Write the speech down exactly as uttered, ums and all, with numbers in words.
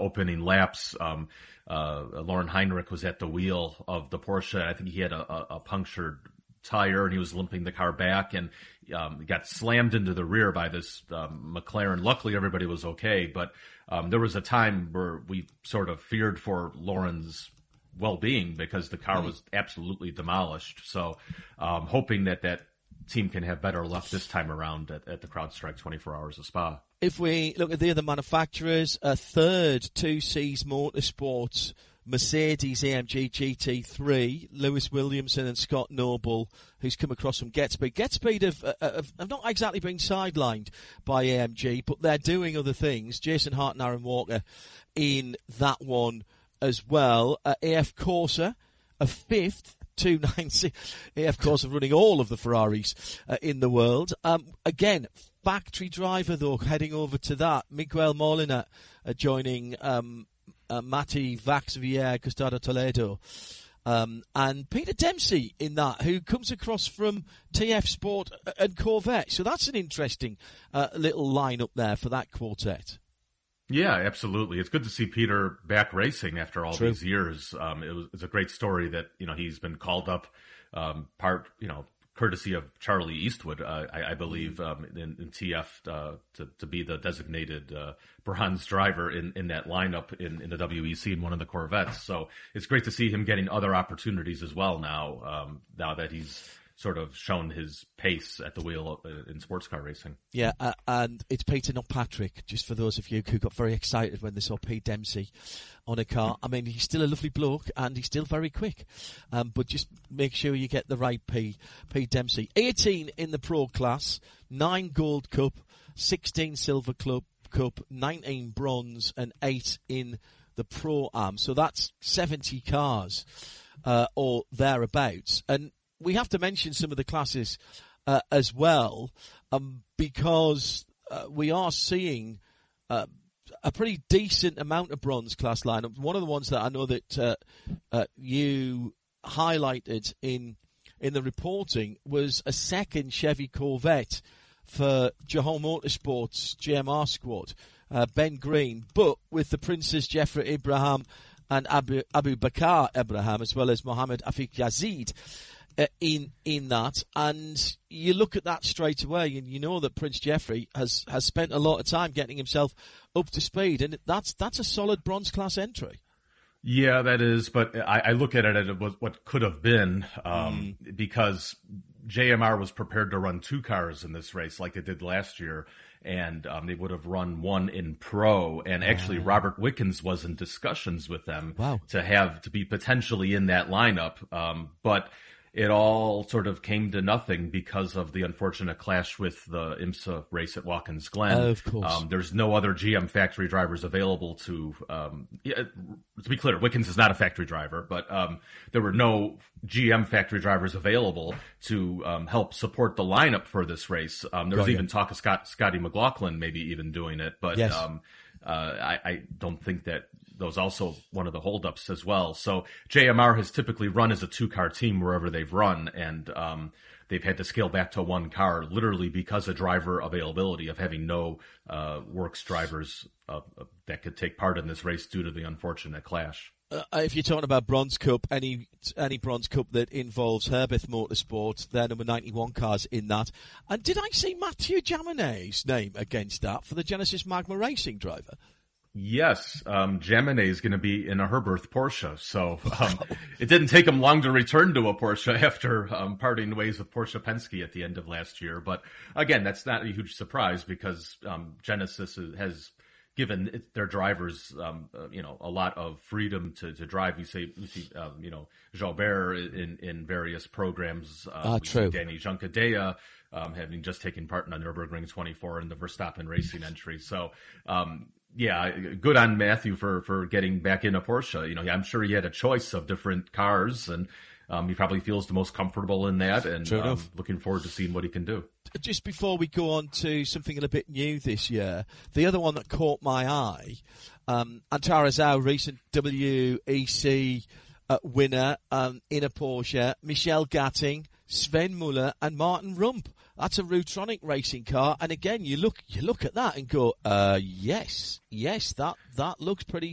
opening laps. Um, uh, Lauren Heinrich was at the wheel of the Porsche. I think he had a, a, a punctured tire and he was limping the car back and um, got slammed into the rear by this um, McLaren. Luckily, everybody was okay, but um, there was a time where we sort of feared for Lauren's well-being because the car was absolutely demolished. So um, hoping that that team can have better luck this time around at, at the CrowdStrike twenty-four Hours of Spa. If we look at the other manufacturers, a third Two Seas Motorsports, Mercedes A M G G T three, Lewis Williamson and Scott Noble, who's come across from GetSpeed. GetSpeed have, uh, have, have not exactly been sidelined by A M G, but they're doing other things. Jason Hart and Aaron Walker in that one as well. Uh, A F Corsa, a fifth, two ninety-six. A F Corsa running all of the Ferraris uh, in the world. Um, again, factory driver, though, heading over to that. Miguel Molina uh, joining um, uh, Mati Vaxvier, Gustavo Toledo. Um, and Peter Dempsey in that, who comes across from T F Sport and Corvette. So that's an interesting uh, little lineup there for that quartet. Yeah, absolutely. It's good to see Peter back racing after all True. these years. Um, it was, it's a great story that, you know, he's been called up, um, part, you know, courtesy of Charlie Eastwood, uh, I, I believe, um, in, in T F, uh, to, to be the designated, uh, bronze driver in, in that lineup in, in the W E C in one of the Corvettes. So it's great to see him getting other opportunities as well now, um, now that he's sort of shown his pace at the wheel in sports car racing. Yeah, uh, and it's Peter, not Patrick, just for those of you who got very excited when they saw Pete Dempsey on a car. I mean, he's still a lovely bloke and he's still very quick. Um, but just make sure you get the right P, Pete Dempsey. eighteen in the Pro class, nine Gold Cup, sixteen Silver Club Cup, nineteen Bronze, and eight in the Pro-Am. So that's seventy cars uh, or thereabouts. And we have to mention some of the classes uh, as well, um, because uh, we are seeing uh, a pretty decent amount of bronze class lineup. One of the ones that I know that uh, uh, you highlighted in in the reporting was a second Chevy Corvette for Johal Motorsports J M R squad, uh, Ben Green, but with the Princes Jeffrey Ibrahim and Abu, Abu Bakr Ibrahim, as well as Mohammed Afiq Yazid. Uh, in in that, and you look at that straight away, and you know that Prince Jeffrey has, has spent a lot of time getting himself up to speed, and that's that's a solid bronze class entry. Yeah, that is, but I, I look at it as what, what could have been, um, mm. because J M R was prepared to run two cars in this race like they did last year, and um, they would have run one in pro, and actually uh, Robert Wickens was in discussions with them wow. to have to be potentially in that lineup, um, but it all sort of came to nothing because of the unfortunate clash with the IMSA race at Watkins Glen. Oh, of course. Um, there's no other G M factory drivers available to, um, yeah, to be clear, Wickens is not a factory driver, but um, there were no G M factory drivers available to um, help support the lineup for this race. Um, there was Got even it. talk of Scott, Scotty McLaughlin maybe even doing it, but yes. um, uh, I, I don't think that that was also one of the holdups as well. So J M R has typically run as a two-car team wherever they've run, and um, they've had to scale back to one car literally because of driver availability, of having no uh, works drivers uh, that could take part in this race due to the unfortunate clash. Uh, if you're talking about Bronze Cup, any any Bronze Cup that involves Herbeth Motorsport, their number ninety-one cars in that. And did I see Mathieu Jaminet's name against that for the Genesis Magma Racing driver? Yes, um, Jaminet is going to be in a Herberth Porsche, so um, it didn't take him long to return to a Porsche after um, parting ways with Porsche Penske at the end of last year. But again, that's not a huge surprise because um, Genesis has given it, their drivers, um, uh, you know, a lot of freedom to, to drive. You say, you see, um, you know, Jalbert in, in various programs. Um, ah, true. Danny Juncadella, um, having just taken part in the Nürburgring twenty-four and the Verstappen Racing entry. So, um, yeah, good on Matthew for, for getting back in a Porsche. You know, I'm sure he had a choice of different cars, and um, he probably feels the most comfortable in that, and um, looking forward to seeing what he can do. Just before we go on to something a little bit new this year, the other one that caught my eye, um, Antara Zhao, recent W E C uh, winner um, in a Porsche, Michel Gatting, Sven Muller, and Martin Rump. That's a Rutronic racing car, and again, you look you look at that and go, uh, yes, yes, that that looks pretty